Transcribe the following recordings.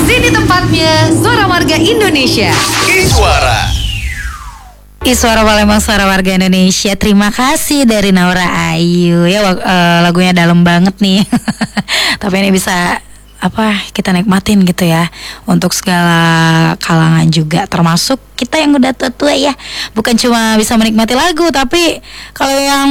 Sini tempatnya, Suara Warga Indonesia. Iswara. Iswara Palembang, Suara Warga Indonesia. Terima kasih dari Naura Ayu. Ya lagunya dalam banget nih. Tapi ini bisa kita nikmatin gitu ya, untuk segala kalangan juga, termasuk kita yang udah tua ya. Bukan cuma bisa menikmati lagu, tapi kalau yang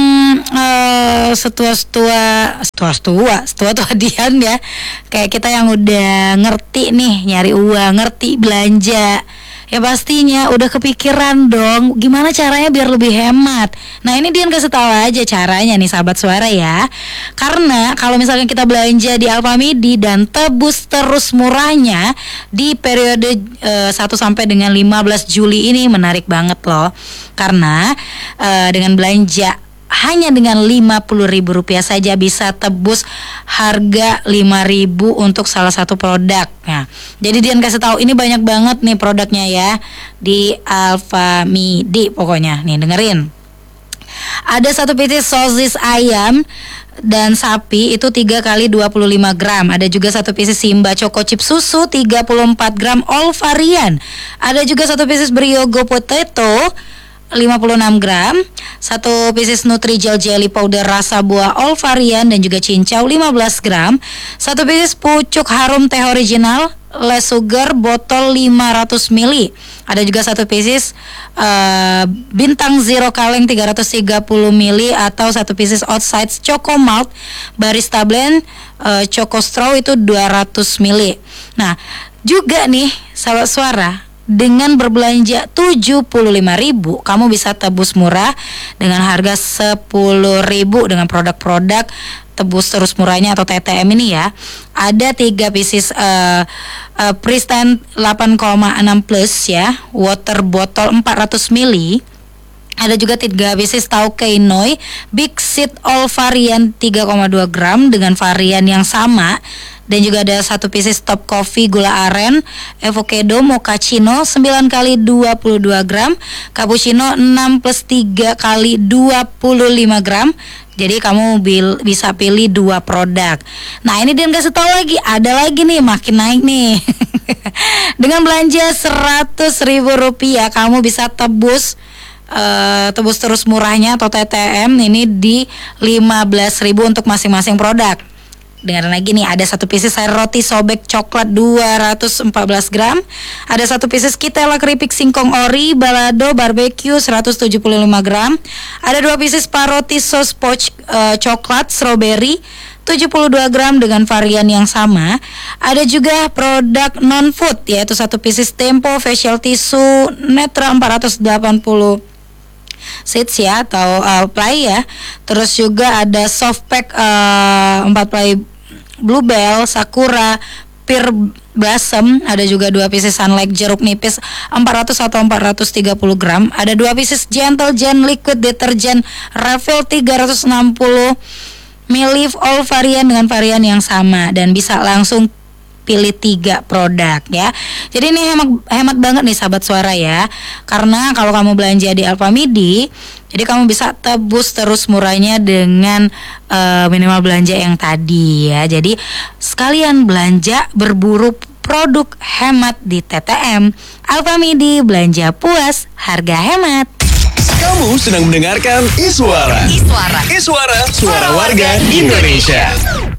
setua Dian ya, kayak kita yang udah ngerti nih nyari uang, ngerti belanja, ya pastinya udah kepikiran dong gimana caranya biar lebih hemat. Nah ini Dian kasih tahu aja caranya nih sahabat suara ya. Karena kalau misalnya kita belanja di Alfamidi dan tebus terus murahnya di periode 1 sampai dengan 15 Juli ini menarik banget loh. Karena dengan belanja hanya dengan Rp50.000 saja bisa tebus harga Rp5.000 untuk salah satu produk. Nah, jadi Dian kasih tahu ini banyak banget nih produknya ya di Alfamidi pokoknya. Nih dengerin. Ada 1 pieces sosis ayam dan sapi itu 3 kali 25 gram. Ada juga 1 pieces Simba Choco Chip susu 34 gram all varian. Ada juga 1 pieces Briogo Potato 56 gram, 1 pieces Nutrijel Jelly Powder rasa buah all varian dan juga cincau 15 gram, 1 pieces pucuk harum teh original less sugar botol 500 ml. Ada juga 1 pieces bintang zero kaleng 330 ml atau 1 pieces outside choco malt barista blend choco straw itu 200 ml. Nah, juga nih sahabat suara, dengan berbelanja Rp75.000 kamu bisa tebus murah dengan harga Rp10.000 dengan produk-produk tebus terus murahnya atau TTM ini ya. Ada 3 pieces Pristine 8,6 plus ya, water botol 400 ml. Ada juga 3 pieces Tauke Noi Big Seed All Varian 3,2 gram dengan varian yang sama. Dan juga ada 1 pieces Top Coffee gula aren avocado mochaccino 9 kali 22 gram, cappuccino 6 plus 3 kali 25 gram. Jadi kamu bisa pilih 2 produk. Nah ini dia kasih tahu lagi, ada lagi nih makin naik nih. Dengan belanja Rp100.000 kamu bisa tebus terus murahnya atau TTM ini di Rp15.000 untuk masing-masing produk. Dengar lagi nih, ada 1 pieces air roti sobek coklat 214 gram. Ada 1 pieces Kitela keripik singkong ori balado barbecue 175 gram. Ada 2 pieces paroti sos poch coklat strawberry 72 gram dengan varian yang sama. Ada juga produk non food yaitu 1 pieces Tempo facial tissue netra 480 seeds ya atau ply ya. Terus juga ada soft pack 4 ply bluebell, sakura, pear blossom. Ada juga 2 pieces sunlight jeruk nipis 400 atau 430 gram. Ada 2 pieces gentle gen liquid detergent refill 360 ml all varian dengan varian yang sama dan bisa langsung pilih 3 produk ya. Jadi ini hemat banget nih sahabat suara ya. Karena kalau kamu belanja di Alfamidi, jadi kamu bisa tebus terus murahnya dengan minimal belanja yang tadi ya. Jadi sekalian belanja berburu produk hemat di TTM. Alfamidi, belanja puas, harga hemat. Kamu sedang mendengarkan Iswara. Iswara, suara warga Indonesia.